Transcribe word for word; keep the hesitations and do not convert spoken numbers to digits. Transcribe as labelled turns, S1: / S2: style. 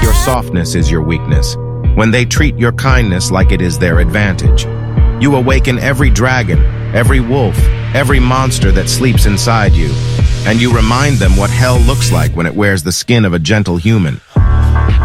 S1: your softness is your weakness, when they treat your kindness like it is their advantage. You awaken every dragon, every wolf, every monster that sleeps inside you, and you remind them what hell looks like when it wears the skin of a gentle human.